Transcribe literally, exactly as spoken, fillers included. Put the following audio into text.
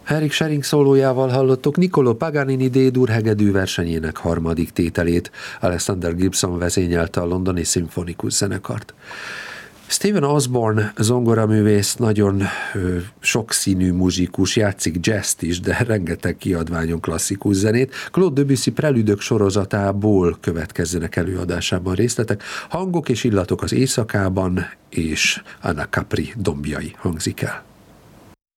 Erik Schering szólójával hallottuk Niccolò Paganini D-dur hegedű versenyének harmadik tételét. Alexander Gibson vezényelte a londoni szimfonikus zenekart. Stephen Osborne zongoraművész nagyon ö, sokszínű muzsikus, játszik jazzt is, de rengeteg kiadványon klasszikus zenét. Claude Debussy prelüdök sorozatából következzenek előadásában részletek. Hangok és illatok az éjszakában, és Anna Capri dombjai hangzik el.